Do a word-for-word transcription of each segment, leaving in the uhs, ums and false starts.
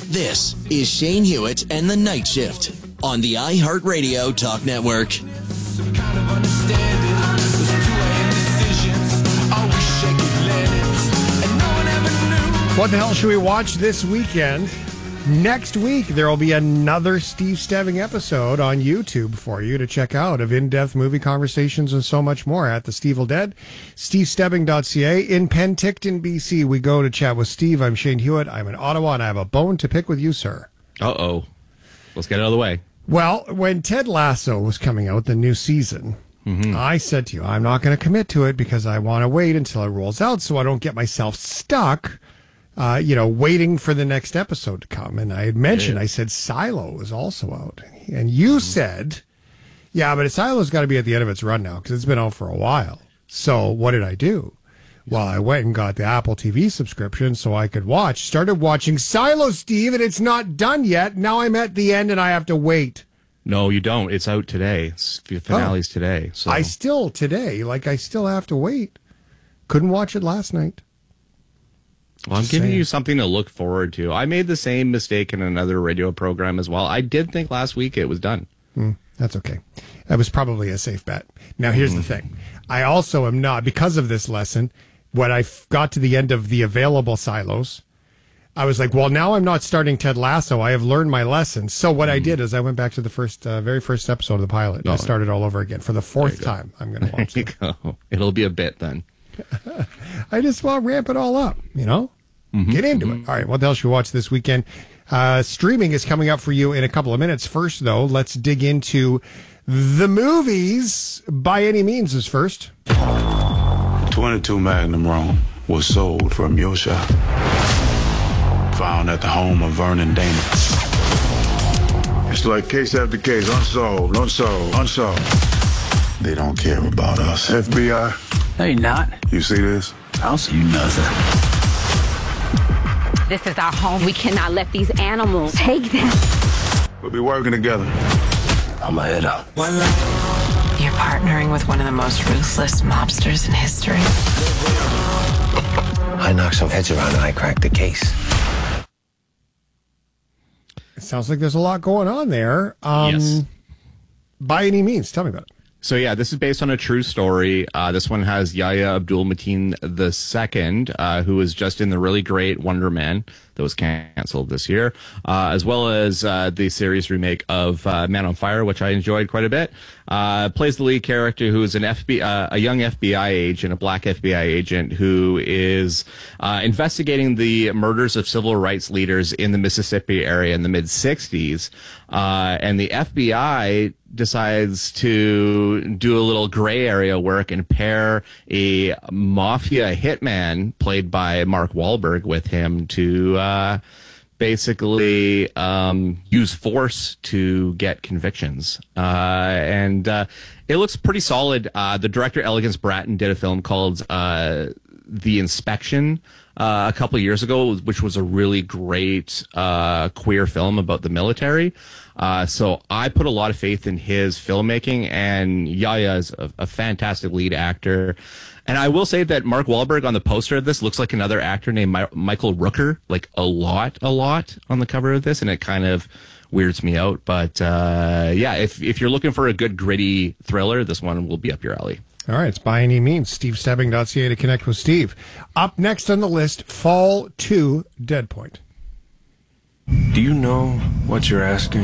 This is Shane Hewitt and the Night Shift on the iHeartRadio Talk Network. What the hell should we watch this weekend? Next week, there will be another Steve Stebbing episode on YouTube for you to check out of in-depth movie conversations and so much more at the Steve Dead, steve stebbing dot c a. In Penticton, B C, we go to chat with Steve. I'm Shane Hewitt. I'm in Ottawa, and I have a bone to pick with you, sir. Uh-oh. Let's get it out of the way. Well, when Ted Lasso was coming out, the new season, mm-hmm. I said to you, I'm not going to commit to it because I want to wait until it rolls out so I don't get myself stuck Uh, you know, waiting for the next episode to come. And I had mentioned, yeah. I said, Silo is also out. And you mm-hmm. said, yeah, but Silo's got to be at the end of its run now because it's been out for a while. So what did I do? Well, I went and got the Apple T V subscription so I could watch. Started watching Silo, Steve, and it's not done yet. Now I'm at the end and I have to wait. No, you don't. It's out today. The finale's oh. today. So I still, today, like I still have to wait. Couldn't watch it last night. Well, I'm Just giving saying. you something to look forward to. I made the same mistake in another radio program as well. I did think last week it was done. Mm, that's okay. That was probably a safe bet. Now, here's mm. the thing. I also am not, because of this lesson, when I f- got to the end of the available silos, I was like, well, now I'm not starting Ted Lasso. I have learned my lesson. So what mm. I did is I went back to the first, uh, very first episode of the pilot. Oh. I started all over again. For the fourth time, I'm going to watch it. It'll be a bit then. I just want to ramp it all up, you know? Mm-hmm, Get into mm-hmm. it. All right, what the hell should we watch this weekend? Uh, streaming is coming up for you in a couple of minutes. First, though, let's dig into the movies. By Any Means is first. twenty-two Magnum Rome was sold from your shop. Found at the home of Vernon Damon. It's like case after case, unsolved, unsolved, unsolved. They don't care about us. F B I. No, you're not. You see this? I don't see you nothing. This is our home. We cannot let these animals take them. We'll be working together. I'm a head up. You're partnering with one of the most ruthless mobsters in history. I knocked some heads around and I cracked the case. It sounds like there's a lot going on there. Um, yes. By Any Means, tell me about it. So, yeah, this is based on a true story. Uh, this one has Yahya Abdul-Mateen the Second, uh, who was just in the really great Wonder Man that was canceled this year, uh, as well as uh, the series remake of uh, Man on Fire, which I enjoyed quite a bit. Uh, plays the lead character who is an F B I, uh, a young F B I agent, a black F B I agent who is uh, investigating the murders of civil rights leaders in the Mississippi area in the mid sixties. Uh, and the F B I decides to do a little gray area work and pair a mafia hitman played by Mark Wahlberg with him to uh, basically um, use force to get convictions. Uh, and uh, it looks pretty solid. Uh, the director, Elegance Bratton, did a film called uh, The Inspection uh, a couple of years ago, which was a really great uh, queer film about the military. Uh, so I put a lot of faith in his filmmaking, and Yahya is a, a fantastic lead actor. And I will say that Mark Wahlberg on the poster of this looks like another actor named My- Michael Rooker, like a lot, a lot on the cover of this, and it kind of weirds me out. But uh, yeah, if if you're looking for a good gritty thriller, this one will be up your alley. All right, it's By Any Means. steve stebbing dot c a to connect with Steve. Up next on the list, Fall two, Dead Point. Do you know what you're asking?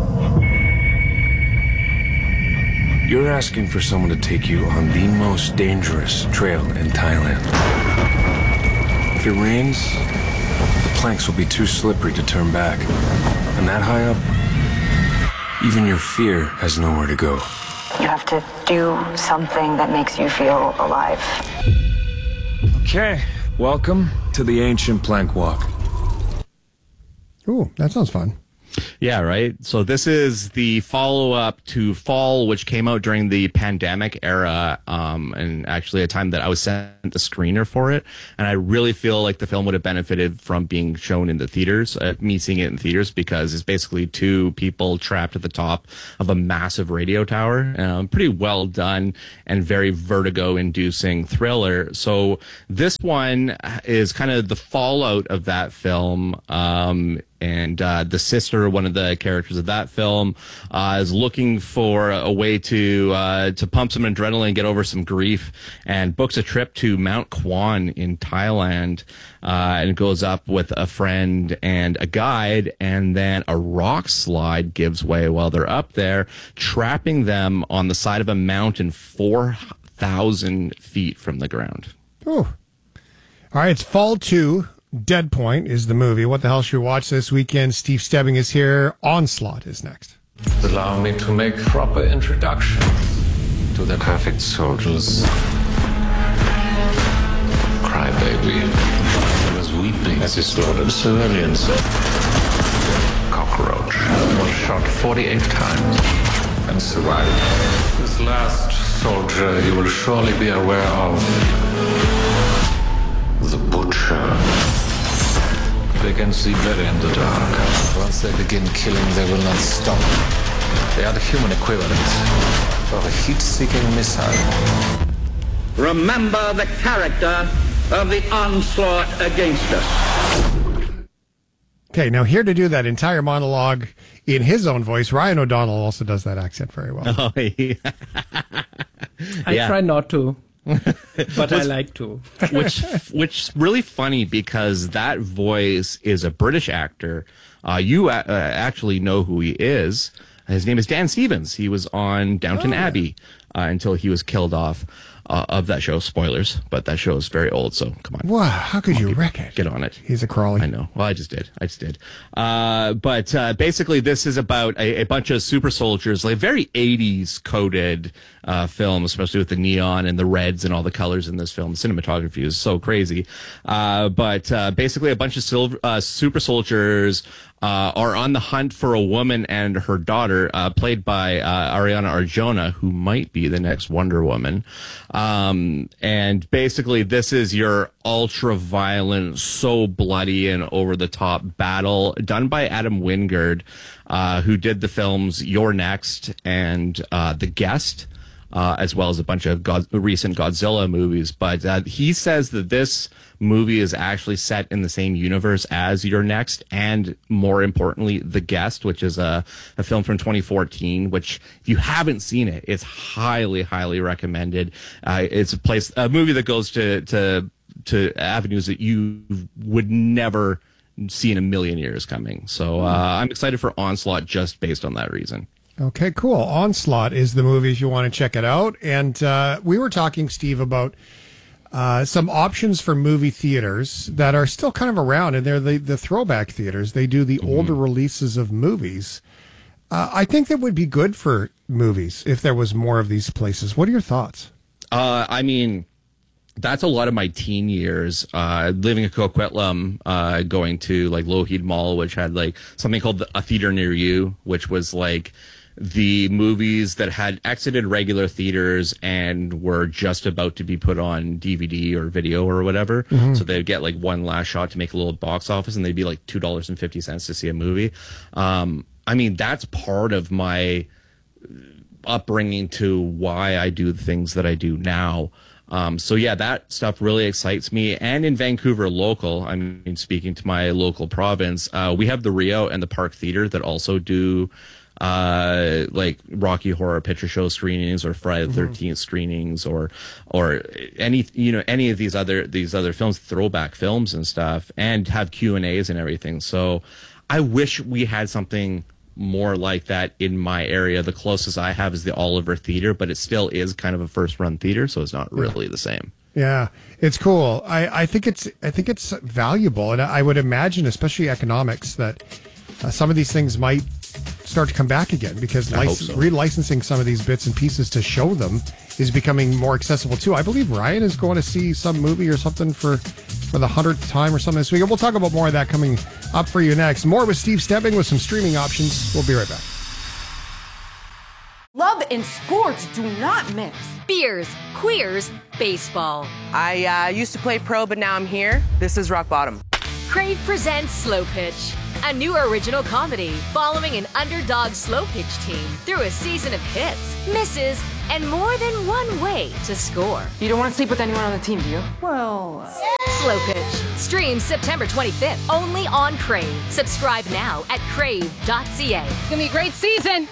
You're asking for someone to take you on the most dangerous trail in Thailand. If it rains, the planks will be too slippery to turn back. And that high up, even your fear has nowhere to go. You have to do something that makes you feel alive. Okay, welcome to the ancient plank walk. Ooh, that sounds fun. Yeah, right. So this is the follow-up to Fall, which came out during the pandemic era, um, and actually a time that I was sent the screener for it. And I really feel like the film would have benefited from being shown in the theaters, uh, me seeing it in theaters, because it's basically two people trapped at the top of a massive radio tower. Um, pretty well done and very vertigo-inducing thriller. So this one is kind of the fallout of that film. Um, And uh, the sister, one of the characters of that film, uh, is looking for a way to uh, to pump some adrenaline, get over some grief, and books a trip to Mount Kwan in Thailand, uh, and goes up with a friend and a guide, and then a rock slide gives way while they're up there, trapping them on the side of a mountain four thousand feet from the ground. Oh, all right. It's Fall two. Dead Point is the movie. What the hell should we watch this weekend? Steve Stebbing is here. Onslaught is next. Allow me to make proper introduction to the perfect soldiers. Crybaby. He was weeping as he slaughtered civilians. Cockroach was shot forty-eight times and survived. This last soldier you will surely be aware of. The Butcher. They can see better in the dark. Once they begin killing, they will not stop. They are the human equivalent of a heat-seeking missile. Remember the character of the onslaught against us. Okay, now here to do that entire monologue in his own voice, Ryan O'Donnell also does that accent very well. Oh, yeah. I Yeah. try not to. But I like to. which which is really funny because that voice is a British actor. Uh, you uh, actually know who he is. His name is Dan Stevens. He was on Downton Oh. Abbey uh, until he was killed off uh, of that show. Spoilers, but that show is very old, so come on. Wow, how could you wreck it? Get on it. He's a Crawley. I know. Well, I just did. I just did. Uh, but uh, basically, this is about a, a bunch of super soldiers, like very eighties coded uh, film, especially with the neon and the reds and all the colors in this film. The cinematography is so crazy. Uh, but uh, basically, a bunch of silver, uh, super soldiers uh, are on the hunt for a woman and her daughter, uh, played by uh, Ariana Arjona, who might be the next Wonder Woman. Um, and basically, this is your ultra violent, so bloody and over the top battle done by Adam Wingard, uh, who did the films You're Next and uh, The Guest, uh, as well as a bunch of God- recent Godzilla movies. But uh, he says that this movie is actually set in the same universe as You're Next, and more importantly, The Guest, which is a, a film from twenty fourteen, which if you haven't seen it, it's highly, highly recommended. Uh, it's a place, a movie that goes to, to, to avenues that you would never see in a million years coming. So uh, I'm excited for Onslaught just based on that reason. Okay, cool. Onslaught is the movie if you want to check it out. And uh, we were talking, Steve, about uh, some options for movie theaters that are still kind of around, and they're the, the throwback theaters. They do the mm-hmm. older releases of movies. Uh, I think that would be good for movies if there was more of these places. What are your thoughts? Uh, I mean, that's a lot of my teen years, uh, living in Coquitlam, uh, going to like Lougheed Mall, which had like something called the, a theater near you, which was like the movies that had exited regular theaters and were just about to be put on D V D or video or whatever. Mm-hmm. So they'd get like one last shot to make a little box office, and they'd be like two dollars and fifty cents to see a movie. Um, I mean, that's part of my upbringing to why I do the things that I do now. Um, so yeah, that stuff really excites me. And in Vancouver local, I mean, speaking to my local province, uh, we have the Rio and the Park Theater that also do uh, like Rocky Horror Picture Show screenings or Friday the thirteenth mm-hmm. screenings or or any you know any of these other these other films, throwback films and stuff, and have Q and A's and everything. So I wish we had something more like that in my area. The closest I have is the Oliver Theater, but it still is kind of a first run theater, so it's not really the same. Yeah, it's cool. I, I think it's I think it's valuable, and I would imagine, especially economics, that uh, some of these things might start to come back again because lic- so. relicensing some of these bits and pieces to show them is becoming more accessible too. I believe Ryan is going to see some movie or something for for the hundredth time or something this week. And we'll talk about more of that coming up for you next. More with Steve Stepping with some streaming options. We'll be right back. Love and sports do not mix. Beers, queers, baseball. I uh, used to play pro, but now I'm here. This is rock bottom. Crave presents Slow Pitch, a new original comedy following an underdog slow pitch team through a season of hits, misses, and more than one way to score. You don't want to sleep with anyone on the team, do you? Well... Slow Pitch. Streams September twenty-fifth, only on Crave. Subscribe now at crave dot c a. It's going to be a great season.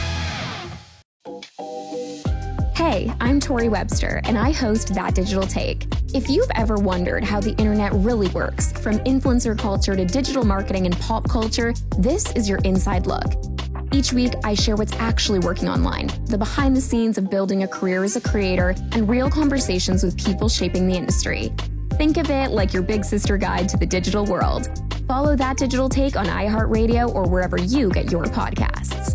Hey, I'm Tori Webster, and I host That Digital Take. If you've ever wondered how the internet really works, from influencer culture to digital marketing and pop culture, this is your inside look. Each week, I share what's actually working online, the behind the scenes of building a career as a creator, and real conversations with people shaping the industry. Think of it like your big sister guide to the digital world. Follow That Digital Take on iHeartRadio or wherever you get your podcasts.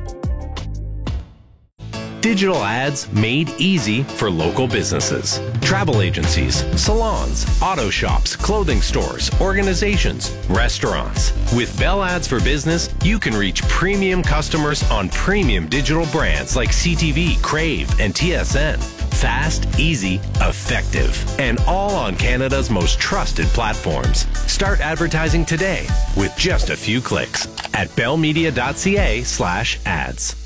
Digital ads made easy for local businesses. Travel agencies, salons, auto shops, clothing stores, organizations, restaurants. With Bell Ads for Business, you can reach premium customers on premium digital brands like C T V, Crave, and T S N. Fast, easy, effective, and all on Canada's most trusted platforms. Start advertising today with just a few clicks at bellmedia dot c a slash ads.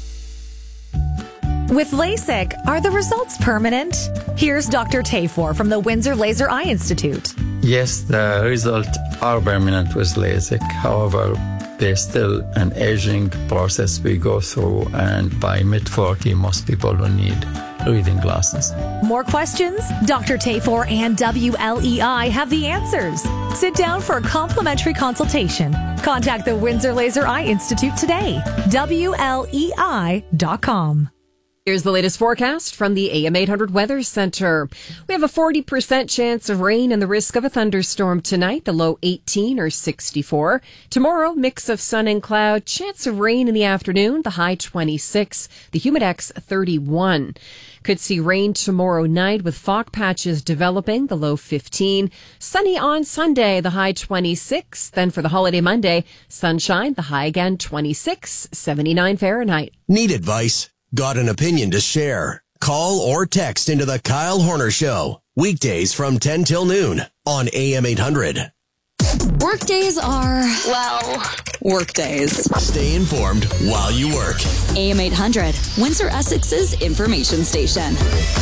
With LASIK, are the results permanent? Here's Doctor Tafor from the Windsor Laser Eye Institute. Yes, the results are permanent with LASIK. However, there's still an aging process we go through, and by mid forty, most people will need reading glasses. More questions? Doctor Tafor and W L E I have the answers. Sit down for a complimentary consultation. Contact the Windsor Laser Eye Institute today. W L E I dot com. Here's the latest forecast from the A M eight hundred Weather Center. We have a forty percent chance of rain and the risk of a thunderstorm tonight, the low eighteen or sixty-four. Tomorrow, mix of sun and cloud, chance of rain in the afternoon, the high twenty-six, the humidex thirty-one. Could see rain tomorrow night with fog patches developing, the low fifteen. Sunny on Sunday, the high twenty-six. Then for the holiday Monday, sunshine, the high again twenty-six, seventy-nine Fahrenheit. Need advice? Got an opinion to share? Call or text into the Kyle Horner Show. Weekdays from ten till noon on A M eight hundred. Workdays are, well, workdays. Stay informed while you work. A M eight hundred, Windsor Essex's information station.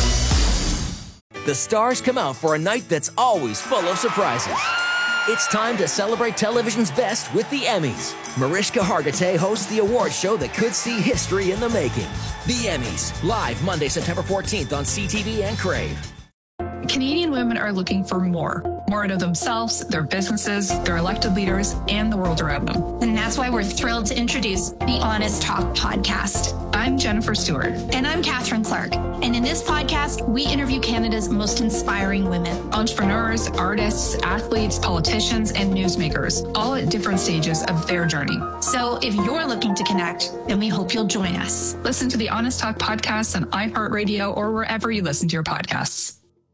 The stars come out for a night that's always full of surprises. It's time to celebrate television's best with the Emmys. Mariska Hargitay hosts the award show that could see history in the making. The Emmys, live Monday, September fourteenth on C T V and Crave. Canadian women are looking for more. More out of themselves, their businesses, their elected leaders, and the world around them. And that's why we're thrilled to introduce the Honest Talk podcast. I'm Jennifer Stewart. And I'm Catherine Clark. And in this podcast, we interview Canada's most inspiring women. Entrepreneurs, artists, athletes, politicians, and newsmakers, all at different stages of their journey. So if you're looking to connect, then we hope you'll join us. Listen to the Honest Talk podcast on iHeartRadio or wherever you listen to your podcasts.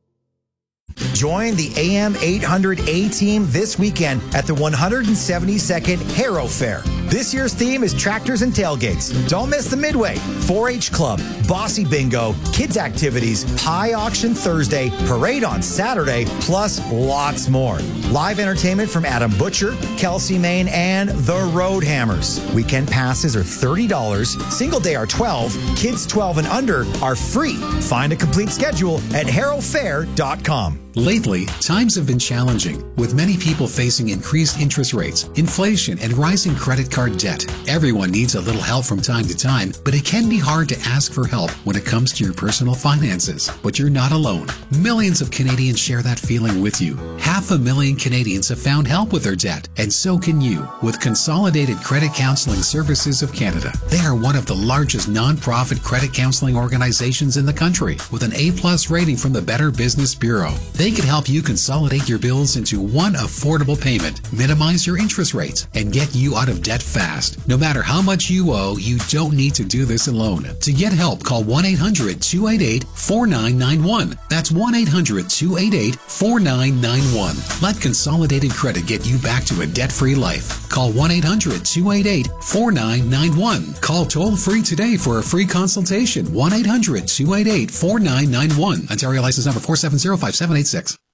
Join the A M eight hundred A team this weekend at the one hundred seventy-second Harrow Fair. This year's theme is tractors and tailgates. Don't miss the Midway, four H Club, Bossy Bingo, kids activities, pie auction Thursday, parade on Saturday, plus lots more. Live entertainment from Adam Butcher, Kelsey Main, and the Roadhammers. Weekend passes are thirty dollars, single day are twelve dollars, kids twelve and under are free. Find a complete schedule at harrow fair dot com. Lately, times have been challenging, with many people facing increased interest rates, inflation, and rising credit card debt. Everyone needs a little help from time to time, but it can be hard to ask for help when it comes to your personal finances. But you're not alone. Millions of Canadians share that feeling with you. Half a million Canadians have found help with their debt, and so can you with Consolidated Credit Counseling Services of Canada. They are one of the largest non-profit credit counseling organizations in the country, with an A plus rating from the Better Business Bureau. They They can help you consolidate your bills into one affordable payment, minimize your interest rates, and get you out of debt fast. No matter how much you owe, you don't need to do this alone. To get help, call one eight hundred two eight eight four nine nine one. That's one eight hundred two eight eight four nine nine one. Let Consolidated Credit get you back to a debt-free life. Call one eight hundred two eight eight four nine nine one. Call toll-free today for a free consultation. one eight hundred two eight eight four nine nine one. Ontario license number four seven zero five seven eight six.